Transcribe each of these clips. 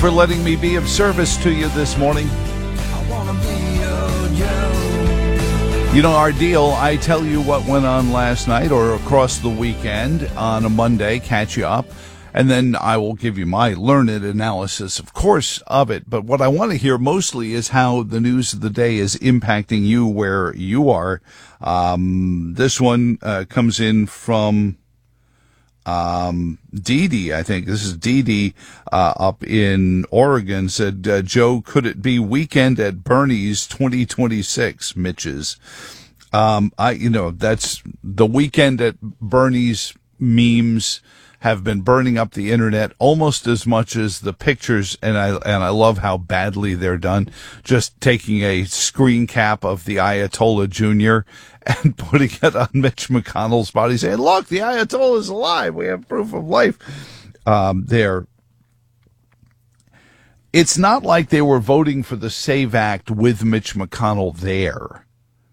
For letting me be of service to you this morning. You know our deal. I tell you what went on last night or across the weekend on a Monday, catch you up, and then I will give you my learned analysis, of course, of it. But what I want to hear mostly is how the news of the day is impacting you where you are. This one comes in from Dee Dee, I think. This is Dee Dee up in Oregon, said, Joe, could it be Weekend at Bernie's 2026, Mitch's? That's the Weekend at Bernie's memes have been burning up the internet almost as much as the pictures, and I love how badly they're done. Just taking a screen cap of the Ayatollah Jr. and putting it on Mitch McConnell's body, saying, look, the Ayatollah is alive. We have proof of life there. It's not like they were voting for the SAVE Act with Mitch McConnell there.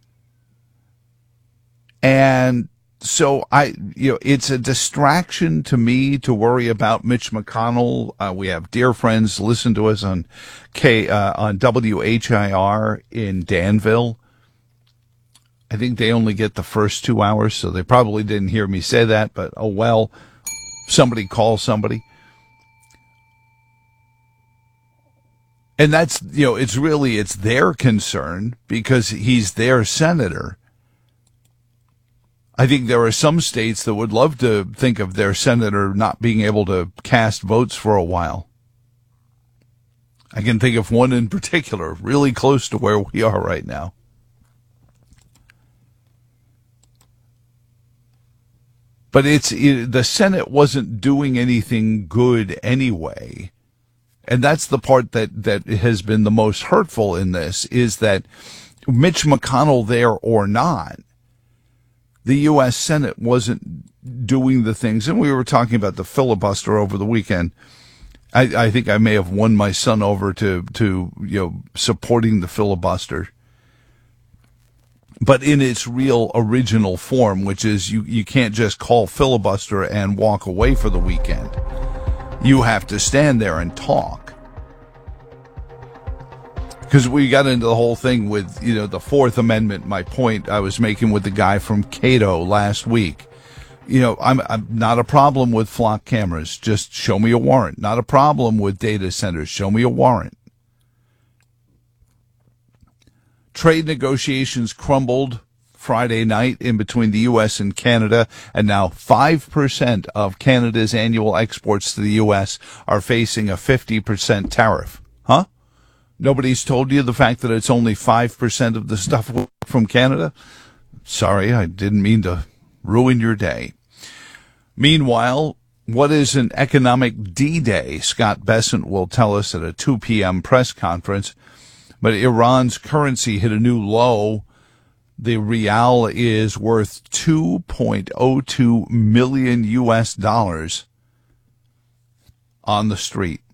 And so it's a distraction to me to worry about Mitch McConnell. We have dear friends listen to us on WHIR in Danville. I think they only get the first 2 hours, so they probably didn't hear me say that, but oh well, somebody call somebody. And that's, it's their concern because he's their senator. I think there are some states that would love to think of their senator not being able to cast votes for a while. I can think of one in particular, really close to where we are right now. But the Senate wasn't doing anything good anyway. And that's the part that has been the most hurtful in this, is that Mitch McConnell there or not, the U.S. Senate wasn't doing the things. And we were talking about the filibuster over the weekend. I think I may have won my son over to supporting the filibuster. But in its real original form, which is you can't just call filibuster and walk away for the weekend. You have to stand there and talk. Because we got into the whole thing with, the Fourth Amendment, my point I was making with the guy from Cato last week. I'm not a problem with flock cameras. Just show me a warrant. Not a problem with data centers. Show me a warrant. Trade negotiations crumbled Friday night in between the U.S. and Canada, and now 5% of Canada's annual exports to the U.S. are facing a 50% tariff. Huh? Nobody's told you the fact that it's only 5% of the stuff from Canada? Sorry, I didn't mean to ruin your day. Meanwhile, what is an economic D-Day? Scott Bessent will tell us at a 2 p.m. press conference. But Iran's currency hit a new low. The rial is worth $2.02 million U.S. on the street.